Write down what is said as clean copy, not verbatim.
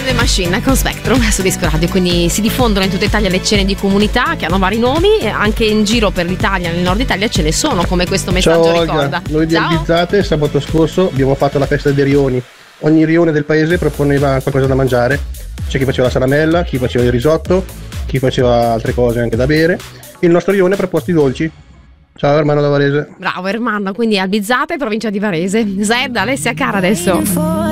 the Machine con Spectrum su Disco Radio. Quindi si diffondono in tutta Italia le cene di comunità che hanno vari nomi, e anche in giro per l'Italia, nel nord Italia ce ne sono, come questo messaggio. Ciao, ricorda. Noi di Albizzate sabato scorso abbiamo fatto la festa dei rioni. Ogni rione del paese proponeva qualcosa da mangiare. C'è chi faceva la salamella, chi faceva il risotto, chi faceva altre cose anche da bere. Il nostro rione ha proposto i dolci. Ciao Ermanno da Varese. Bravo Ermanno, quindi Albizzate, provincia di Varese. Zed, Alessia Cara adesso.